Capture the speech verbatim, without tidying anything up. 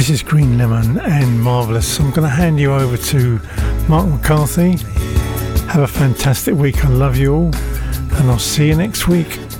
This is Green Lemon and Marvellous. I'm going to hand you over to Mark McCarthy. Have a fantastic week. I love you all, and I'll see you next week.